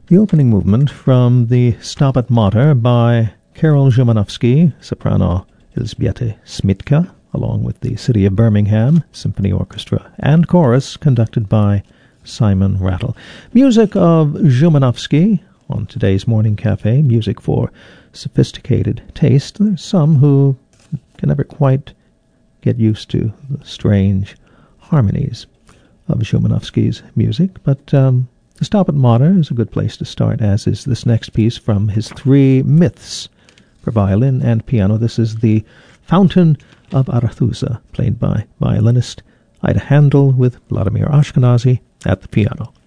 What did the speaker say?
The opening movement from the Stabat Mater by Karol Szymanowski, soprano Elżbieta Smitka, along with the City of Birmingham Symphony Orchestra, and chorus conducted by Simon Rattle. Music of Szymanowski on today's Morning Cafe, music for sophisticated taste. There's some who can never quite get used to the strange harmonies of Szymanowski's music, but the Stabat Mater is a good place to start, as is this next piece from his three myths for violin and piano. This is the Fountain of Arethusa, played by violinist Ida Handel with Vladimir Ashkenazy at the piano.